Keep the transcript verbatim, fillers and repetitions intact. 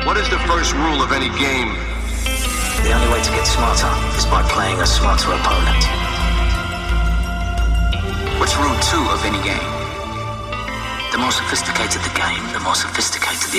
What is the first rule of any game? The only way to get smarter is by playing a smarter opponent. What's rule two of any game? The more sophisticated the game, the more sophisticated the